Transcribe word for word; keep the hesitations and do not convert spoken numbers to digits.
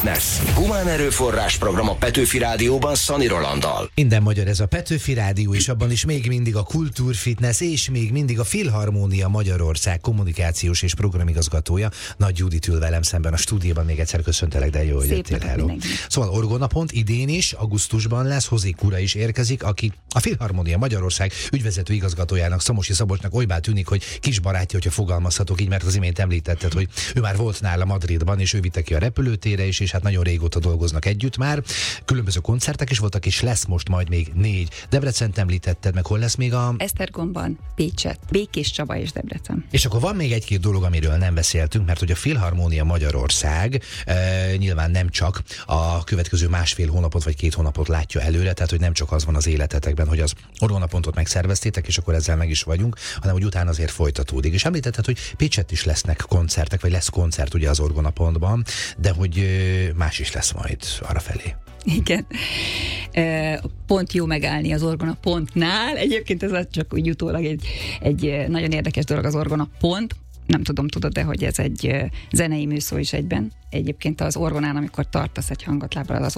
Fitness. Humán erőforrás program a Petőfi Rádióban Szani Rolanddal. Minden magyar ez a Petőfi Rádió, és abban is még mindig a Kultúrfitness, és még mindig a Filharmónia Magyarország kommunikációs és programigazgatója. Nagy Judit ül velem szemben a stúdióban. Még egyszer köszöntelek, de jó, hogy jöttél. Hello. Szóval Orgonapont idén is, augusztusban lesz, Hozék ura is érkezik, aki a Filharmónia Magyarország ügyvezető igazgatójának, Szamosi Szabolcsnak olybá tűnik, hogy kis barátja, hogyha fogalmazhatok így, mert az imént említetted, hogy ő már volt nála Madridban, és ő vitte ki a repülőtérre is, és hát nagyon régóta dolgoznak együtt már. Különböző koncertek is voltak, és lesz most majd még négy. Debrecent említetted, meg hol lesz még a... Esztergomban, Pécset, Békés Csaba és Debrecen. És akkor van még egy-két dolog, amiről nem beszéltünk, mert hogy a Filharmónia Magyarország e, nyilván nem csak a következő másfél hónapot vagy két hónapot látja előre, tehát hogy nem csak az van az életetekben, hogy az Orgonapontot megszerveztétek, és akkor ezzel meg is vagyunk, hanem hogy utána azért folytatódik. És említetted, hogy Pécsett is lesznek koncertek, vagy lesz koncert ugye az Orgonapontban, de hogy e, más is lesz majd arrafelé. Igen. Pont jó megállni az Orgona pontnál. Egyébként ez csak úgy utólag egy, egy nagyon érdekes dolog az Orgona pont. Nem tudom, tudod, de hogy ez egy zenei műszó is egyben. Egyébként az orgonán, amikor tartasz egy hangot lábbal, az